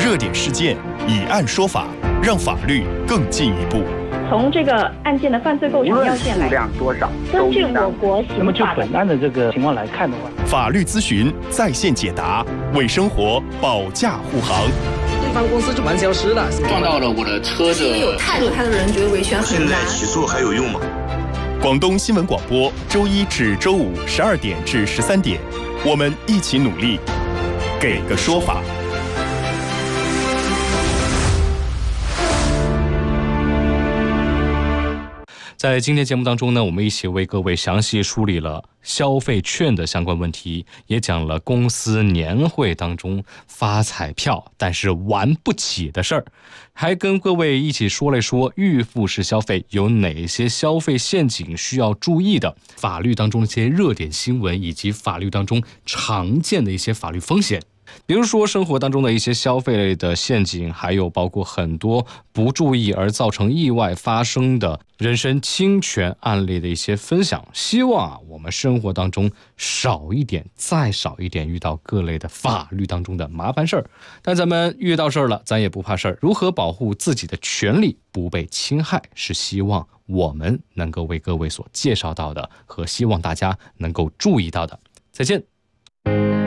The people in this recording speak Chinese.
热点事件，以案说法，让法律更进一步。 从这个案件的犯罪构成要件来， 数量多少？ 根据我国刑法的。 那么就本案的这个情况来看的话， 法律咨询在线解答，为生活保驾护航。 对方公司就蛮消失了， 撞到了我的车的。 因为有太多的人觉得维权很难。 现在起诉还有用吗？ 广东新闻广播，周一至周五12点至13点，我们一起努力，给个说法。 在今天节目当中呢，我们一起为各位详细梳理了消费券的相关问题，也讲了公司年会当中发彩票但是玩不起的事儿，还跟各位一起说了说预付式消费有哪些消费陷阱需要注意的，法律当中的一些热点新闻，以及法律当中常见的一些法律风险。比如说生活当中的一些消费类的陷阱，还有包括很多不注意而造成意外发生的人身侵权案例的一些分享。希望我们生活当中少一点，再少一点遇到各类的法律当中的麻烦事儿。但咱们遇到事儿了，咱也不怕事儿。如何保护自己的权利不被侵害，是希望我们能够为各位所介绍到的，和希望大家能够注意到的。再见。